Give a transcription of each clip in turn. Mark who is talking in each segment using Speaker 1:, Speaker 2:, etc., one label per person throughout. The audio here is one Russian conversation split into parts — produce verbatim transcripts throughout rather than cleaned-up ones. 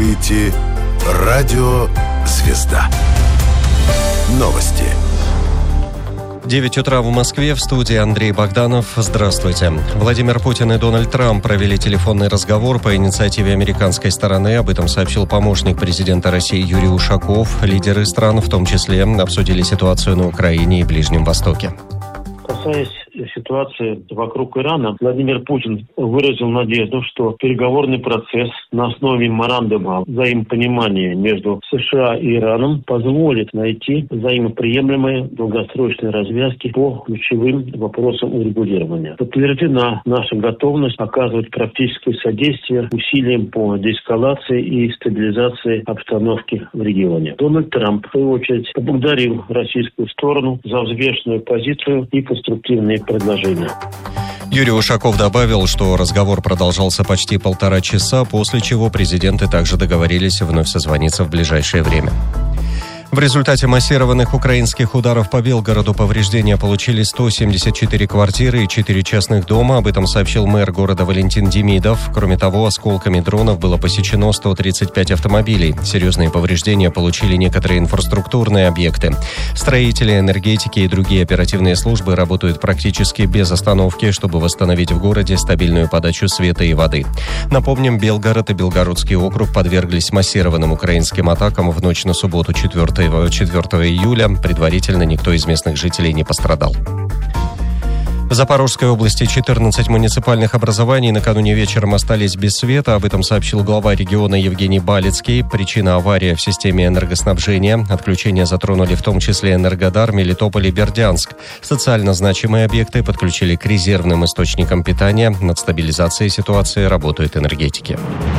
Speaker 1: слушаете «Радио Звезда». Новости.
Speaker 2: девять утра в Москве, в студии Андрей Богданов. Здравствуйте. Владимир Путин и Дональд Трамп провели телефонный разговор по инициативе американской стороны. Об этом сообщил помощник президента России Юрий Ушаков. Лидеры стран, в том числе, обсудили ситуацию на Украине и Ближнем Востоке.
Speaker 3: Касаясь ситуации вокруг Ирана, Владимир Путин выразил надежду, что переговорный процесс на основе меморандума взаимопонимания между США и Ираном позволит найти взаимоприемлемые долгосрочные развязки по ключевым вопросам урегулирования. Подтверждена наша готовность оказывать практическое содействие усилиям по деэскалации и стабилизации обстановки в регионе. Дональд Трамп, в свою очередь, поблагодарил российскую сторону за взвешенную позицию и конструктивные предложения.
Speaker 2: Юрий Ушаков добавил, что разговор продолжался почти полтора часа, после чего президенты также договорились вновь созвониться в ближайшее время. В результате массированных украинских ударов по Белгороду повреждения получили сто семьдесят четыре квартиры и четыре частных дома. Об этом сообщил мэр города Валентин Демидов. Кроме того, осколками дронов было посечено сто тридцать пять автомобилей. Серьезные повреждения получили некоторые инфраструктурные объекты. Строители, энергетики и другие оперативные службы работают практически без остановки, чтобы восстановить в городе стабильную подачу света и воды. Напомним, Белгород и Белгородский округ подверглись массированным украинским атакам в ночь на субботу четвёртого июля. Предварительно никто из местных жителей не пострадал. В Запорожской области четырнадцать муниципальных образований накануне вечером остались без света. Об этом сообщил глава региона Евгений Балицкий. Причина — авария в системе энергоснабжения. Отключения затронули в том числе Энергодар, Мелитополь и Бердянск. Социально значимые объекты подключили к резервным источникам питания. Над стабилизацией ситуации работают энергетики.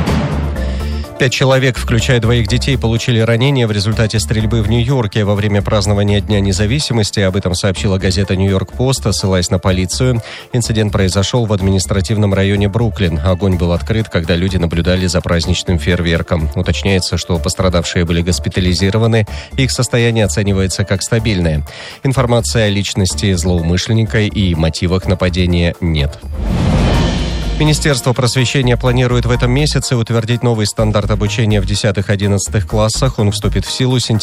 Speaker 2: Пять человек, включая двоих детей, получили ранения в результате стрельбы в Нью-Йорке во время празднования Дня независимости. Об этом сообщила газета «Нью-Йорк-Пост», ссылаясь на полицию. Инцидент произошел в административном районе Бруклин. Огонь был открыт, когда люди наблюдали за праздничным фейерверком. Уточняется, что пострадавшие были госпитализированы. Их состояние оценивается как стабильное. Информации о личности злоумышленника и мотивах нападения нет. Министерство просвещения планирует в этом месяце утвердить новый стандарт обучения в десятых-одиннадцатых классах. Он вступит в силу с сентября